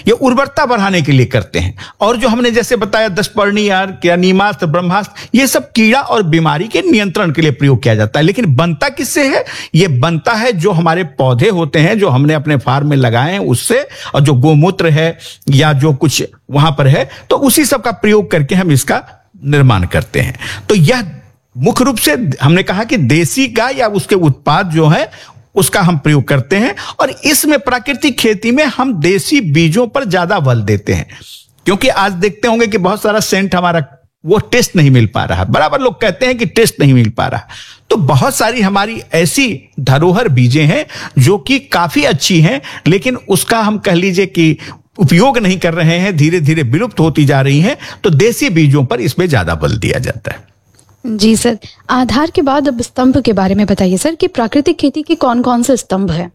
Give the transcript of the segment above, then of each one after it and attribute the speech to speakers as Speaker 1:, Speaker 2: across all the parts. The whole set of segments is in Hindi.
Speaker 1: ये उर्वरता बढ़ाने के लिए करते हैं। और जो हमने जैसे बताया दशपर्णी अर्क या नीमास्त्र, ब्रह्मास्त्र, ये सब कीड़ा और बीमारी के नियंत्रण के लिए प्रयोग किया जाता है। लेकिन बनता किससे है? ये बनता है जो हमारे पौधे होते हैं, जो हमने अपने फार्म में लगाए हैं उससे, और जो गोमूत्र है या जो कुछ वहां पर है, तो उसी सब का प्रयोग करके हम इसका निर्माण करते हैं। तो यह मुख्य रूप से हमने कहा कि देसी गाय या उसके उत्पाद जो है उसका हम प्रयोग करते हैं। और इसमें प्राकृतिक खेती में हम देसी बीजों पर ज्यादा बल देते हैं, क्योंकि आज देखते होंगे कि बहुत सारा सेंट हमारा वो टेस्ट नहीं मिल पा रहा। बराबर लोग कहते हैं कि टेस्ट नहीं मिल पा रहा। तो बहुत सारी हमारी ऐसी धरोहर बीजें हैं जो कि काफी अच्छी हैं, लेकिन उसका हम कह लीजिए कि उपयोग नहीं कर रहे हैं, धीरे धीरे विलुप्त होती जा रही हैं। तो देसी बीजों पर इसमें ज्यादा बल दिया जाता है।
Speaker 2: जी सर, आधार के बाद अब स्तंभ के बारे में बताइए सर, कि प्राकृतिक खेती के कौन कौन से स्तंभ हैं?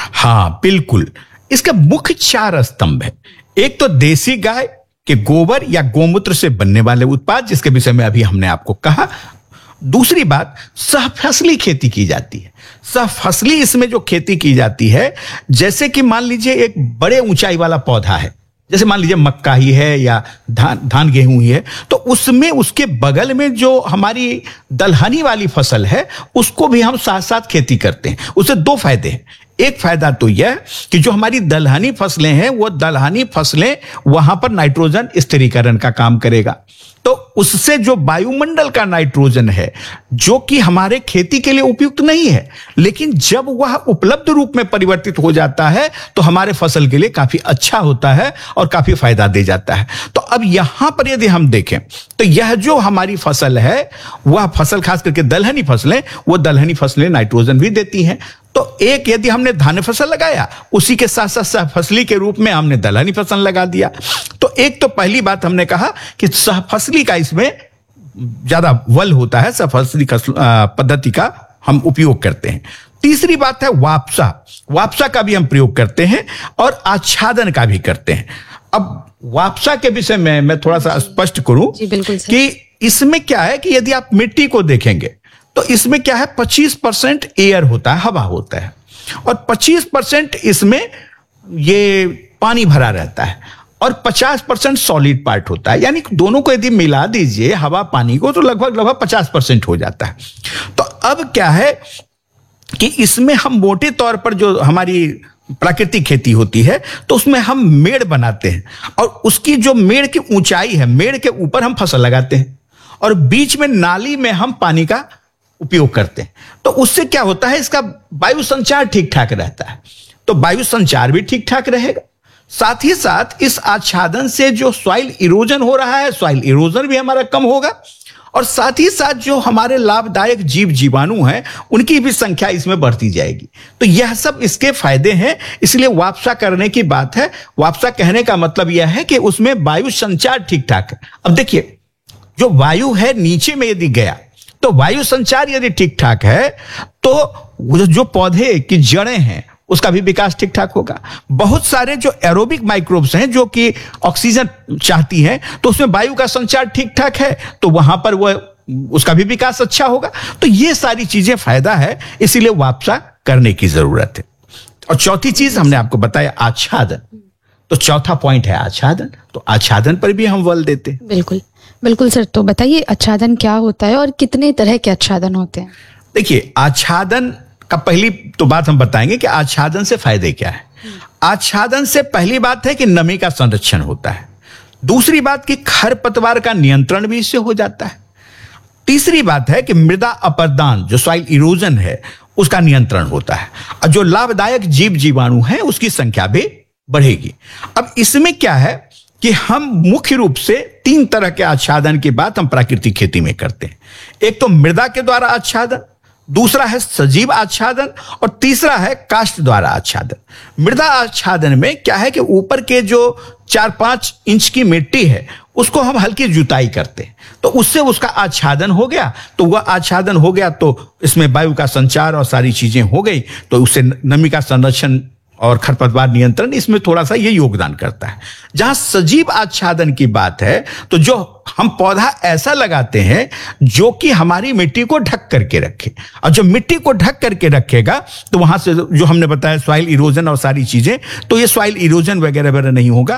Speaker 1: हाँ बिल्कुल, इसके मुख्य 4 स्तंभ है। एक तो देसी गाय के गोबर या गोमूत्र से बनने वाले उत्पाद, जिसके विषय में अभी हमने आपको कहा। दूसरी बात, सहफसली खेती की जाती है। सहफसली इसमें जो खेती की जाती है, जैसे कि मान लीजिए एक बड़े ऊंचाई वाला पौधा है, जैसे मान लीजिए मक्का ही है या धान गेहूं ही है, तो उसमें उसके बगल में जो हमारी दलहनी वाली फसल है उसको भी हम साथ साथ खेती करते हैं। उससे 2 फायदे हैं। एक फायदा तो यह कि जो हमारी दलहनी फसलें हैं वो दलहनी फसलें वहां पर नाइट्रोजन स्थिरीकरण का काम करेगा। तो उससे जो वायुमंडल का नाइट्रोजन है, जो कि हमारे खेती के लिए उपयुक्त नहीं है, लेकिन जब वह उपलब्ध रूप में परिवर्तित हो जाता है तो हमारे फसल के लिए काफी अच्छा होता है और काफी फायदा दे जाता है। तो अब यहां पर यदि हम देखें तो यह जो हमारी फसल है, वह फसल खास करके दलहनी फसलें, वो दलहनी फसलें नाइट्रोजन भी देती हैं। तो एक यदि हमने धान फसल लगाया, उसी के साथ साथ सहफसली के रूप में हमने दलहनी फसल लगा दिया। तो एक तो पहली बात हमने कहा कि सहफसली का इसमें ज्यादा बल होता है, सहफसली पद्धति का हम उपयोग करते हैं। तीसरी बात है वापसा। वापसा का भी हम प्रयोग करते हैं और आच्छादन का भी करते हैं। अब वापसा के विषय में मैं थोड़ा सा स्पष्ट करूं कि इसमें क्या है कि यदि आप मिट्टी को देखेंगे तो इसमें क्या है, 25% एयर होता है, हवा होता है, और 25% इसमें ये पानी भरा रहता है, और 50% सॉलिड पार्ट होता है। यानी दोनों को यदि मिला दीजिए हवा पानी को, तो लगभग 50% हो जाता है। तो अब क्या है कि इसमें हम मोटे तौर पर जो हमारी प्राकृतिक खेती होती है तो उसमें हम मेड़ बनाते हैं, और उसकी जो मेड़ की ऊंचाई है, मेड़ के ऊपर हम फसल लगाते हैं, और बीच में नाली में हम पानी का उपयोग करते हैं। तो उससे क्या होता है, इसका वायु संचार ठीक ठाक रहता है। तो वायु संचार भी ठीक ठाक रहेगा, साथ ही साथ इस आच्छादन से जो सॉइल इरोजन हो रहा है, सॉइल इरोजन भी हमारा कम होगा, और साथ ही साथ जो हमारे लाभदायक जीव जीवाणु हैं उनकी भी संख्या इसमें बढ़ती जाएगी। तो यह सब इसके फायदे हैं। इसलिए वापसा करने की बात है। वापसा कहने का मतलब यह है कि उसमें वायु संचार ठीक ठाक है। अब देखिए, जो वायु है नीचे में यदि गया तो वायु संचार यदि ठीक ठाक है तो जो पौधे की जड़ें हैं उसका भी विकास ठीक ठाक होगा। बहुत सारे जो एरोबिक माइक्रोब्स हैं जो कि ऑक्सीजन चाहती हैं, तो उसमें वायु का संचार ठीक ठाक है, तो वहां पर वह उसका भी विकास अच्छा होगा। तो ये सारी चीजें फायदा है, इसीलिए वापसा करने की जरूरत है। और चौथी चीज हमने आपको बताया आच्छादन। तो चौथा पॉइंट है आच्छादन। तो आच्छादन पर भी हम बल देते हैं।
Speaker 2: बिल्कुल बिल्कुल सर, तो बताइए आच्छादन क्या होता है और कितने तरह के आच्छादन होते हैं?
Speaker 1: देखिए, आच्छादन का पहली तो बात हम बताएंगे कि आच्छादन से फायदे क्या है। आच्छादन से पहली बात है कि नमी का संरक्षण होता है। दूसरी बात कि खरपतवार का नियंत्रण भी इससे हो जाता है। तीसरी बात है कि मृदा अपरदान, जो सॉइल इरोजन है, उसका नियंत्रण होता है, और जो लाभदायक जीव जीवाणु हैं उसकी संख्या भी बढ़ेगी। अब इसमें क्या है कि हम मुख्य रूप से 3 तरह के आच्छादन की बात हम प्राकृतिक खेती में करते हैं। एक तो मृदा के द्वारा आच्छादन, दूसरा है सजीव आच्छादन, और तीसरा है काष्ठ द्वारा आच्छादन। मृदा आच्छादन में क्या है कि ऊपर के जो 4-5 इंच की मिट्टी है उसको हम हल्की जुताई करते हैं, तो उससे उसका आच्छादन हो गया। तो वह आच्छादन हो गया तो इसमें वायु का संचार और सारी चीजें हो गई, तो उससे नमी का संरक्षण और खरपतवार नियंत्रण इसमें थोड़ा सा ये योगदान करता है। जहां सजीव आच्छादन की बात है तो जो हम पौधा ऐसा लगाते हैं जो कि हमारी मिट्टी को ढक करके रखे, और जो मिट्टी को ढक करके रखेगा तो वहां से जो हमने बताया सॉइल इरोजन और सारी चीजें, तो ये सॉइल इरोजन वगैरह नहीं होगा।